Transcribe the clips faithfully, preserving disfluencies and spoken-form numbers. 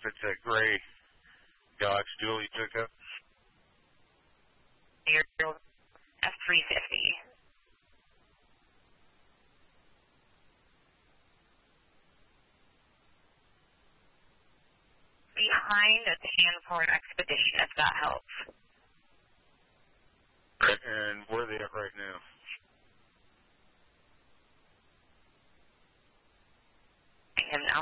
it's that gray Dodge Dual you took up. Your F three fifty. Behind a tan Ford Expedition, if that helps. And where are they at right now? Him now.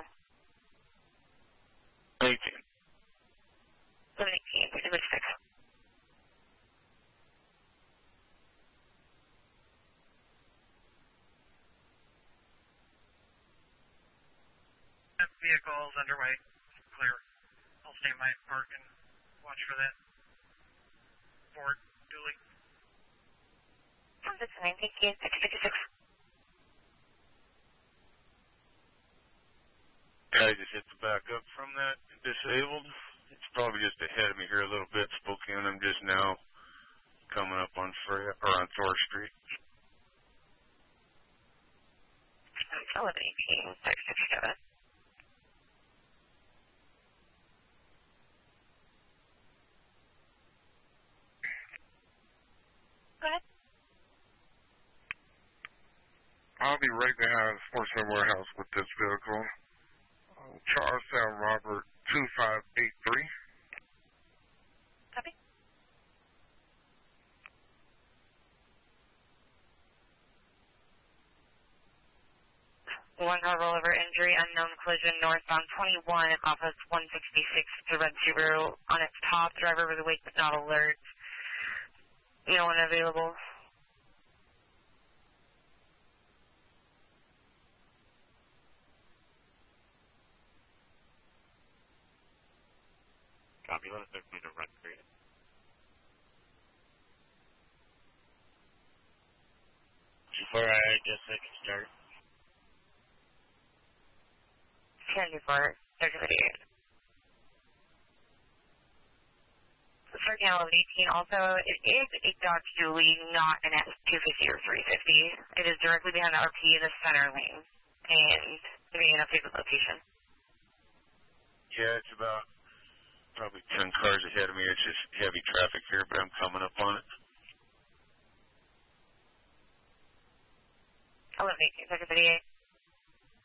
eighteen. seven eighteen, six. Vehicles underway. Clear. I'll stay my park and watch for that Ford dually. That's nineteen, six fifty-six. I just hit the back up from that disabled. It's probably just ahead of me here a little bit. Spokane, I'm just now coming up on Freya, or on Thor Street. eleven eighteen, six fifty-seven. Go ahead. I'll be right behind Sportsman Warehouse with this vehicle. Uh, Charlestown Robert two five eight three. Copy. One car rollover injury, unknown collision northbound twenty-one off of one sixty-six to Red Subaru on its top. Driver was awake but not alert. No one available. Copy, let us know if you need a run created. two four, I guess I can start. ten four, thirty-eight. Starting out eleven eighteen, also, it is a Dodge Dually, not an S two fifty or three fifty. It is directly behind the R P in the center lane, and giving you an updated location. Yeah, it's about probably ten cars ahead of me. It's just heavy traffic here, but I'm coming up on it. eleven eighteen, thirty-eight.